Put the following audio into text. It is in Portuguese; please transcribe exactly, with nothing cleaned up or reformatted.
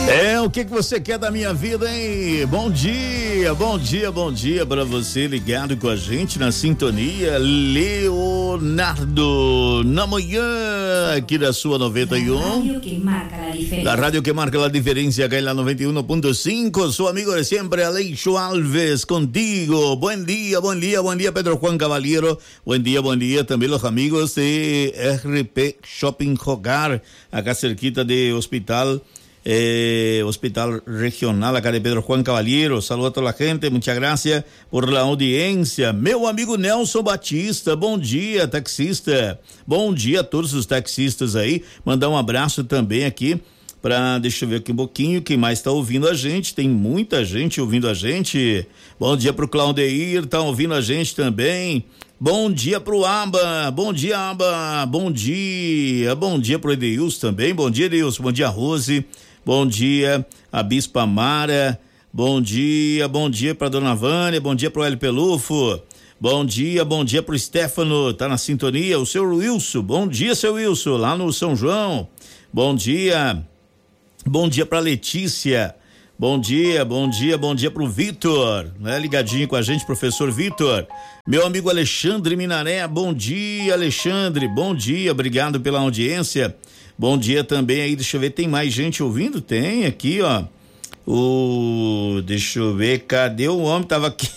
É, o que que você quer da minha vida, hein? Bom dia, bom dia, bom dia pra você ligado com a gente na sintonia. Leonardo, na manhã aqui da sua noventa e um. Da rádio que marca a diferença. Da rádio que marca a diferença, aqui na noventa e um ponto cinco. Seu amigo de sempre, Aleixo Alves, contigo. Bom dia, bom dia, bom dia, Pedro Juan Caballero. Bom dia, bom dia também os amigos de R P Shopping Hogar, acá cerquita de hospital. Eh, Hospital Regional acá de Pedro Juan Caballero. Saludos a toda a gente, muchas gracias por la audiencia. Meu amigo Nelson Batista, bom dia, taxista. Bom dia a todos os taxistas aí. Mandar um abraço também aqui para, deixa eu ver aqui um pouquinho, quem mais tá ouvindo a gente. Tem muita gente ouvindo a gente. Bom dia pro Claudeir, tá ouvindo a gente também. Bom dia pro Aba, bom dia Aba, bom dia, bom dia pro Edeilson também, bom dia Edeilson, bom dia Rose, bom dia a Bispa Mara, bom dia, bom dia pra Dona Vânia, bom dia pro Hélio Pelufo, bom dia, bom dia pro Stefano, tá na sintonia, o seu Wilson, bom dia seu Wilson, lá no São João, bom dia, bom dia pra Letícia, bom dia, bom dia, bom dia pro Vitor, né? Ligadinho com a gente, professor Vitor. Meu amigo Alexandre Minaré, bom dia, Alexandre, bom dia, obrigado pela audiência. Bom dia também aí, deixa eu ver, tem mais gente ouvindo? Tem aqui, ó. O, deixa eu ver, cadê o homem? Tava aqui.